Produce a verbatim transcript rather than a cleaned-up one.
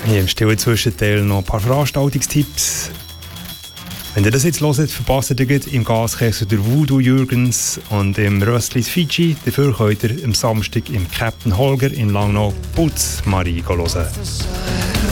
Hier im stillen Zwischenteil noch ein paar Veranstaltungstipps. Wenn ihr das jetzt hört, verpasst ihr im Gaskessel der Voodoo Jürgens und im Röstlis Fiji. Dafür könnt ihr am Samstag im Captain Holger in Langnau Putz Marie hören.